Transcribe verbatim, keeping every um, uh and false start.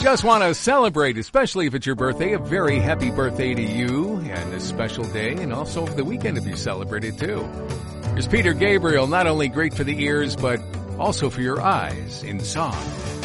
Just want to celebrate, especially if it's your birthday. A very happy birthday to you and this special day, and also over the weekend if you celebrate it too. Here's Peter Gabriel, not only great for the ears, but also for your eyes in song.